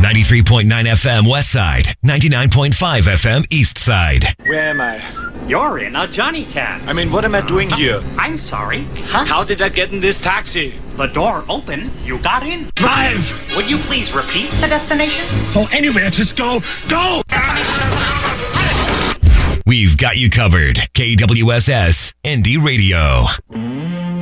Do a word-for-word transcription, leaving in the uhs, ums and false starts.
ninety-three point nine F M West Side, ninety-nine point five F M East Side. Where am I? You're in a Johnny Cab. I mean, what am I doing here? I'm sorry. Huh? How did I get in this taxi? The door open. You got in. Drive! Would you please repeat the destination? Oh, anywhere, just go. Go! We've got you covered. K W S S Indie Radio.